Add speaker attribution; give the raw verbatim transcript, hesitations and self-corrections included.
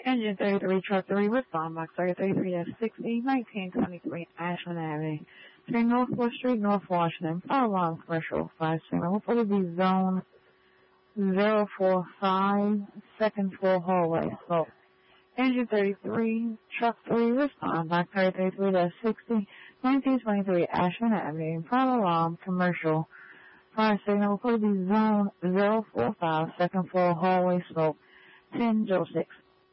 Speaker 1: Engine thirty-three, truck three, respond box thirty-three sixty, nineteen twenty-three Ashland Avenue. three Northwest Street, North Washington. Fire alarm commercial five signal. Will probably be zone zero four five, second floor hallway. So, engine thirty-three, truck three, respond box thirty-three sixty, nineteen twenty-three Ashland Avenue. Fire alarm commercial fire signal. Will probably be zone zero four five, second floor hallway. Smoke ten oh six.